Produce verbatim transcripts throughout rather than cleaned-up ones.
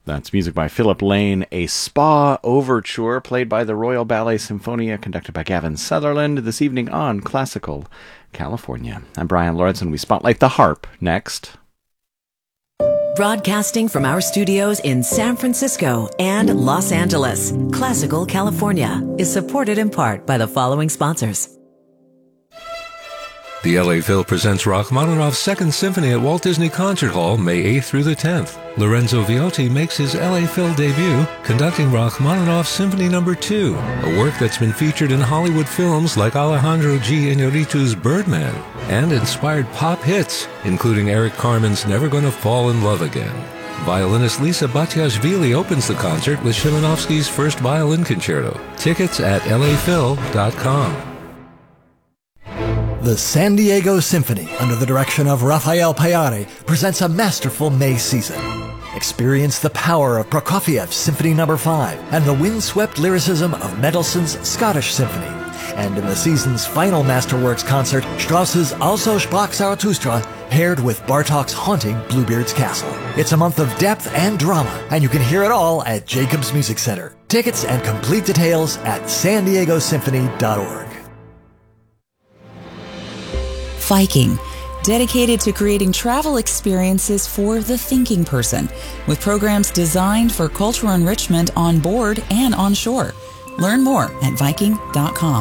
That's music by Philip Lane, a spa overture played by the Royal Ballet Symphonia, conducted by Gavin Sutherland, this evening on Classical California. I'm Brian Lawrence, we spotlight the harp next. Broadcasting from our studios in San Francisco and Los Angeles, Classical California is supported in part by the following sponsors. The L A Phil presents Rachmaninoff's Second Symphony at Walt Disney Concert Hall, May eighth through the tenth. Lorenzo Viotti makes his L A Phil debut, conducting Rachmaninoff's Symphony Number two, a work that's been featured in Hollywood films like Alejandro G. Iñárritu's Birdman, and inspired pop hits, including Eric Carmen's Never Gonna Fall in Love Again. Violinist Lisa Batiashvili opens the concert with Szymanowski's First Violin Concerto. Tickets at L A Phil dot com. The San Diego Symphony, under the direction of Rafael Payare, presents a masterful May season. Experience the power of Prokofiev's Symphony Number five and the windswept lyricism of Mendelssohn's Scottish Symphony. And in the season's final Masterworks concert, Strauss's Also sprach Zarathustra, paired with Bartók's haunting Bluebeard's Castle. It's a month of depth and drama, and you can hear it all at Jacobs Music Center. Tickets and complete details at san diego symphony dot org. Viking, dedicated to creating travel experiences for the thinking person, with programs designed for cultural enrichment on board and on shore. Learn more at viking dot com.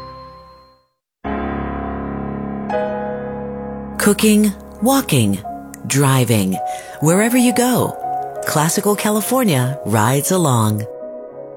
Cooking, walking, driving, wherever you go, Classical California rides along.